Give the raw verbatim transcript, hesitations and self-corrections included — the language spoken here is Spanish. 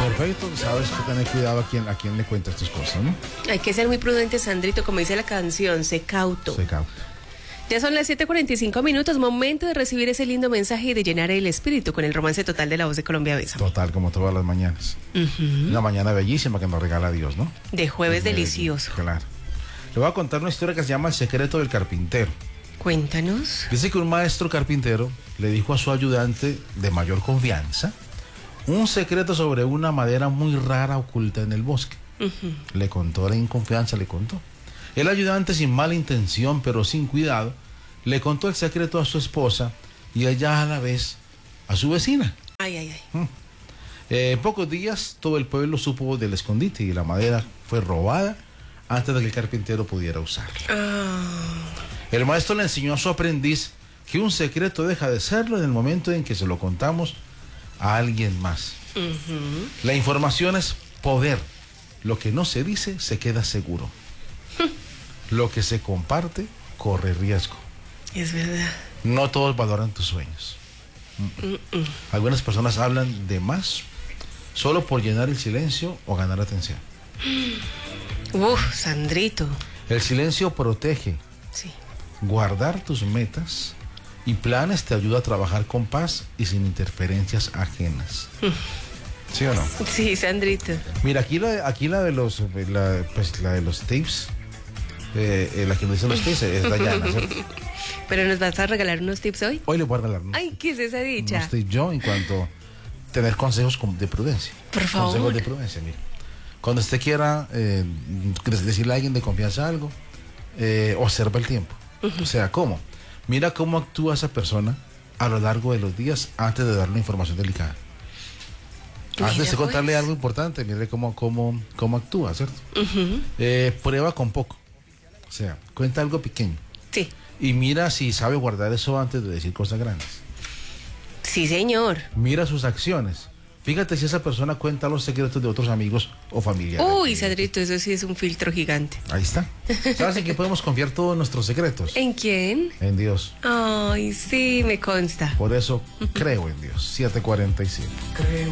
Perfecto, sabes que tener cuidado a quién, a quién le cuentas tus cosas, ¿no? Hay que ser muy prudente, Sandrito, como dice la canción, sé cauto. Se cauto. Ya son las siete cuarenta y cinco minutos, momento de recibir ese lindo mensaje y de llenar el espíritu con el romance total de La Voz de Colombia Besa. Total, como todas las mañanas. Uh-huh. Una mañana bellísima que nos regala Dios, ¿no? De jueves De- delicioso. Claro. Le voy a contar una historia que se llama El secreto del carpintero. Cuéntanos. Dice que un maestro carpintero le dijo a su ayudante de mayor confianza un secreto sobre una madera muy rara oculta en el bosque. Uh-huh. Le contó, la inconfianza le contó. El ayudante, sin mala intención, pero sin cuidado, le contó el secreto a su esposa y ella a la vez a su vecina. Ay, ay, ay. Eh, en pocos días todo el pueblo supo del escondite y la madera fue robada antes de que el carpintero pudiera usarla. Ah. El maestro le enseñó a su aprendiz que un secreto deja de serlo en el momento en que se lo contamos a alguien más. Uh-huh. La información es poder. Lo que no se dice se queda seguro. Lo que se comparte corre riesgo. Es verdad. No todos valoran tus sueños. Uh-uh. Algunas personas hablan de más solo por llenar el silencio o ganar atención. Uf, Sandrito. El silencio protege. Sí. Guardar tus metas y planes te ayuda a trabajar con paz y sin interferencias ajenas. ¿Sí o no? Sí, Sandrito. Mira, aquí la, aquí la de los la, pues la de los tips, eh, eh, la que nos dice los tips es Dayana, ¿cierto? ¿Pero nos vas a regalar unos tips hoy? Hoy le voy a regalar unos, Ay, ¿qué es esa dicha? unos tips yo en cuanto a tener consejos con- de prudencia. Por favor. Consejos de prudencia, mira. Cuando usted quiera eh, decirle a alguien de confianza algo, eh, observa el tiempo. O sea, ¿cómo? Mira cómo actúa esa persona a lo largo de los días antes de darle información delicada. Antes Mira, de contarle pues. algo importante, mire cómo, cómo, cómo actúa, ¿cierto? Ujú. Eh, prueba con poco. O sea, cuenta algo pequeño. Sí. Y mira si sabe guardar eso antes de decir cosas grandes. Sí, señor. Mira sus acciones. Fíjate si esa persona cuenta los secretos de otros amigos o familiares. Uy, Sandrito, eso sí es un filtro gigante. Ahí está. ¿Sabes en qué podemos confiar todos nuestros secretos? ¿En quién? En Dios. Ay, sí, me consta. Por eso creo en Dios. siete cuarenta y siete.